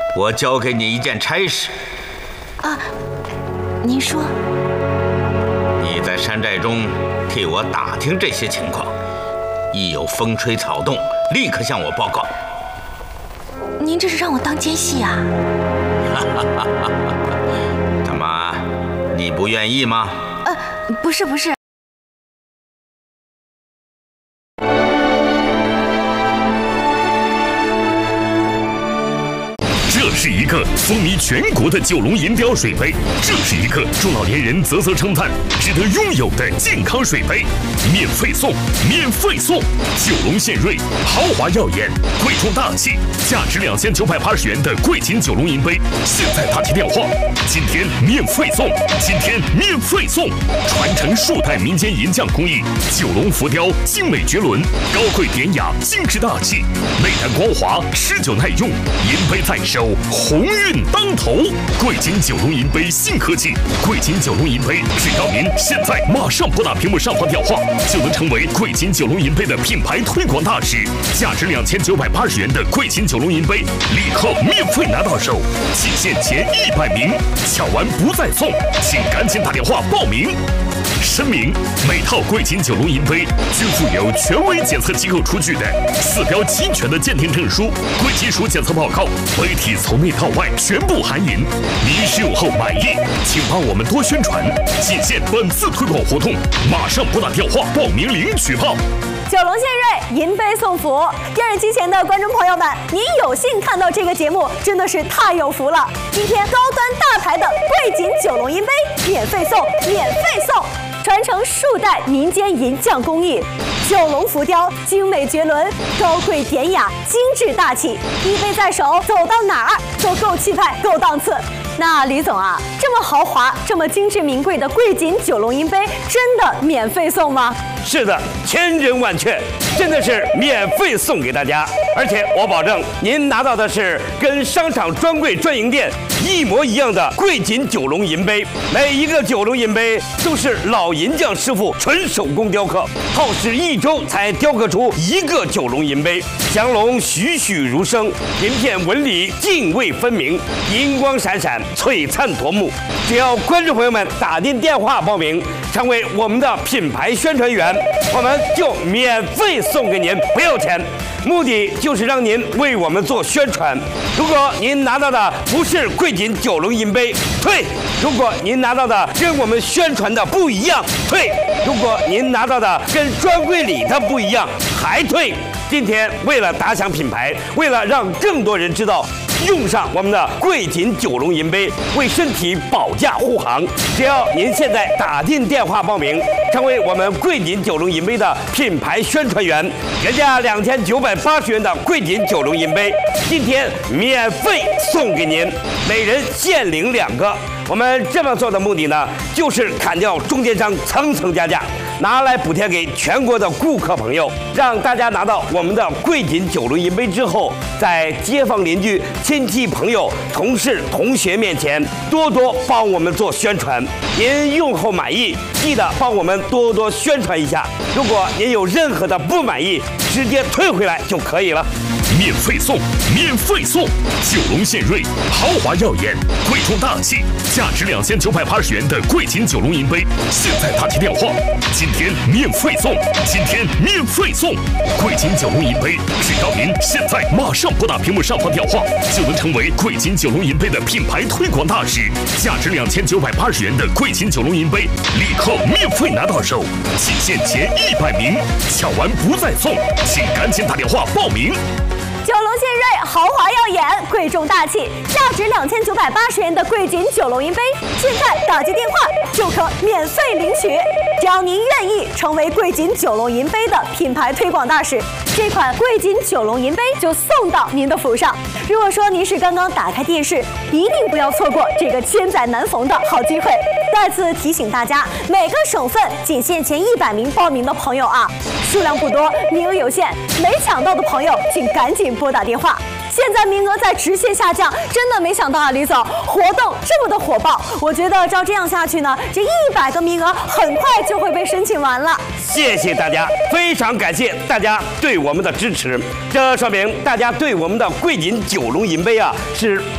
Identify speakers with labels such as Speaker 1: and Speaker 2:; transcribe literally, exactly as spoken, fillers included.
Speaker 1: 我交给你一件差事。
Speaker 2: 啊，您说？
Speaker 1: 你在山寨中替我打听这些情况，一有风吹草动，立刻向我报告。
Speaker 2: 您这是让我当奸细啊？
Speaker 1: 怎么，你不愿意吗？
Speaker 2: 呃，不是不是。
Speaker 3: 这是一个风靡全国的九龙银雕水杯，这是一个中老年人啧啧称赞、值得拥有的健康水杯，免费送，免费送！九龙献瑞，豪华耀眼，贵重大气，价值两千九百八十元的贵金九龙银杯，现在打起电话，今天免费送，今天免费送！传承数代民间银匠工艺，九龙浮雕精美绝伦，高贵典雅，精致大气，内弹光滑，持久耐用，银杯在手。鸿运当头，贵金九龙银杯新科技，贵金九龙银杯，只要您现在马上拨打屏幕上方电话，就能成为贵金九龙银杯的品牌推广大使。价值两千九百八十元的贵金九龙银杯，立刻免费拿到手，仅限前一百名，抢完不再送，请赶紧打电话报名。声明：每套贵金九龙银杯均附有权威检测机构出具的四标齐全的鉴定证书、贵金属检测报告，杯体从内到外全部含银。您使用后满意，请帮我们多宣传。仅限本次推广活动，马上拨打电话报名领取炮。
Speaker 4: 九龙献瑞，银杯送福。电视机前的观众朋友们，您有幸看到这个节目，真的是太有福了。今天高端大牌的贵金九龙银杯免费送，免费送！传承数代民间银匠工艺，九龙浮雕精美绝伦，高贵典雅，精致大气，一杯在手，走到哪儿都够气派，够档次。那李总啊，这么豪华、这么精致名贵的贵金九龙银杯，真的免费送吗？
Speaker 5: 是的，千真万确，真的是免费送给大家，而且我保证您拿到的是跟商场专柜专营店一模一样的贵金九龙银杯。每一个九龙银杯都是老银匠师傅纯手工雕刻，耗时一周才雕刻出一个九龙银杯，降龙栩栩如生，银片纹理泾渭分明，银光闪闪，璀璨夺目。只要观众朋友们打进电话报名，成为我们的品牌宣传员，我们就免费送给您，不要钱。目的就是让您为我们做宣传。如果您拿到的不是贵金九龙银杯，退；如果您拿到的跟我们宣传的不一样，退；如果您拿到的跟专柜里的不一样，还退。今天为了打响品牌，为了让更多人知道，用上我们的贵金九龙银杯，为身体保驾护航。只要您现在打进电话报名，成为我们贵金九龙银杯的品牌宣传员，原价两千九百八十元的贵金九龙银杯，今天免费送给您，每人限领两个。我们这么做的目的呢，就是砍掉中间商层层加价，拿来补贴给全国的顾客朋友，让大家拿到我们的贵金九龙银杯之后，在街坊邻居、亲戚朋友、同事同学面前多多帮我们做宣传。您用后满意，记得帮我们多多宣传一下。如果您有任何的不满意，直接退回来就可以了。
Speaker 3: 免费送，免费送！九龙献瑞，豪华耀眼，贵重大气，价值两千九百八十元的贵金九龙银杯，现在打起电话，今天免费送，今天免费送！贵金九龙银杯，只要您现在马上拨打屏幕上方电话，就能成为贵金九龙银杯的品牌推广大使。价值两千九百八十元的贵金九龙银杯，立刻免费拿到手，仅限前一百名，抢完不再送，请赶紧打电话报名。
Speaker 4: 九龙献瑞，豪华耀眼，贵重大气，价值两千九百八十元的贵金九龙银杯，现在打接电话就可免费领取。只要您愿意成为贵金九龙银杯的品牌推广大使，这款贵金九龙银杯就送到您的府上。如果说您是刚刚打开电视，一定不要错过这个千载难逢的好机会。再次提醒大家，每个省份仅限前一百名报名的朋友啊，数量不多，名额有限，没抢到的朋友请赶紧拨打电话。现在名额在直线下降，真的没想到啊，李总，活动这么的火爆，我觉得照这样下去呢，这一百个名额很快就会被申请完了。
Speaker 5: 谢谢大家，非常感谢大家对我们的支持，这说明大家对我们的贵金九龙银杯啊是